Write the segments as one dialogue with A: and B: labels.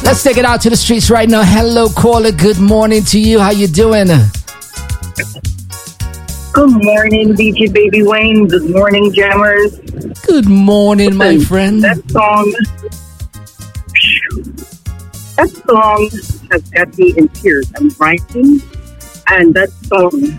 A: Let's take it out to the streets right now. Hello, caller. Good morning to you. How you doing?
B: Good morning, DJ Baby Wayne. Good morning, Jammers.
A: Good morning, my friend.
B: That song has got me in tears. I'm writing, and that song,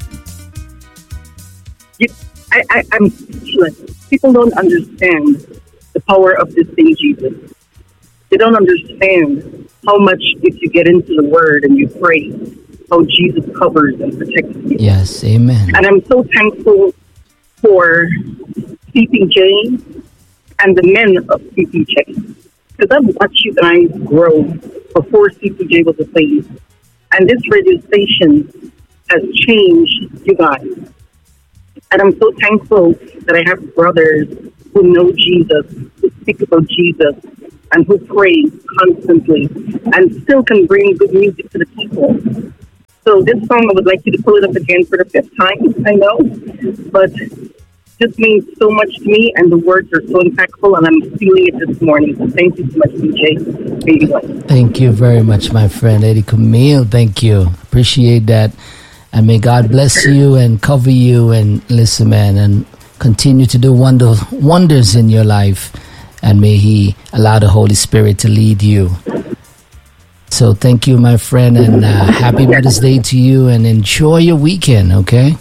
B: I'm speechless. People don't understand the power of this thing, Jesus. They don't understand how much, if you get into the Word and you pray, how Jesus covers and protects you.
A: Yes, amen.
B: And I'm so thankful for CPJ and the men of CPJ. Because I've watched you guys grow before CPJ was a thing. And this radio station has changed you guys. And I'm so thankful that I have brothers who know Jesus, who speak about Jesus, and who pray constantly, and still can bring good music to the people. So this song, I would like you to pull it up again for the 5th time, I know. But this means so much to me, and the words are so impactful, and I'm feeling it this morning. So thank you so much, DJ Baby Wayne.
A: Thank you very much, my friend, Lady Camille. Thank you. Appreciate that. And may God bless you and cover you, and listen, man, and continue to do wonders in your life. And may He allow the Holy Spirit to lead you. So thank you, my friend, and happy Mother's Day to you, and enjoy your weekend, okay?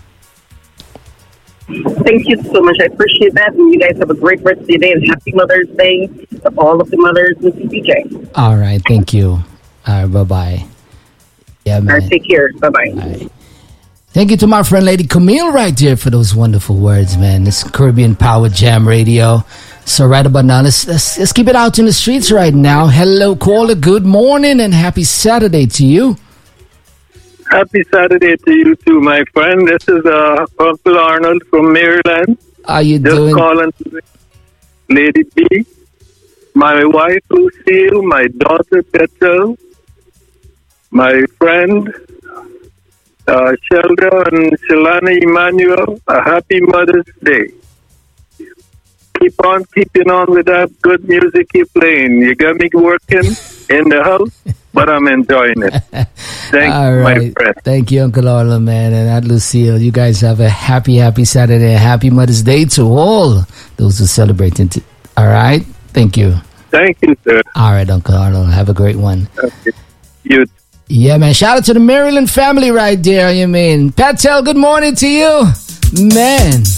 B: Thank you so much. I appreciate that. And you guys have a great rest of the day, and happy Mother's Day to all of the mothers in CPJ.
A: All right. Thank you. All right. Bye-bye. Yeah, man.
B: All right, take care. Bye-bye.
A: Bye. Thank you to my friend Lady Camille right there for those wonderful words, man. This Caribbean Power Jam Radio. So right about now, let's keep it out in the streets right now. Hello, caller. Good morning and happy Saturday to you.
C: Happy Saturday to you too, my friend. This is Uncle Arnold from Maryland.
A: How you doing?
C: Just calling to Lady B, my wife Lucille, my daughter Petal, my friend Shelda and Shalana Emmanuel. A happy Mother's Day. Keep on keeping on with that good music you're playing. You got me working in the house, but I'm enjoying it. Thanks, my friend.
A: Thank you, Uncle Arnold, man, and Aunt Lucille. You guys have a happy Saturday, a happy Mother's Day to all those who celebrate. All right? Thank you.
C: Thank you, sir.
A: All right, Uncle Arnold. Have a great one.
C: Okay. You.
A: Yeah, man. Shout out to the Maryland family right there. You mean, Patel, good morning to you. Man.